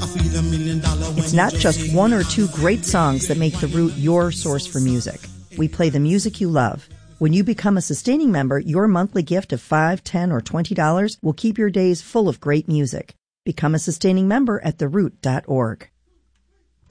It's not just one or two great songs that make The Root your source for music. We play the music you love. When you become a sustaining member, your monthly gift of $5, $10, or $20 will keep your days full of great music. Become a sustaining member at theroot.org.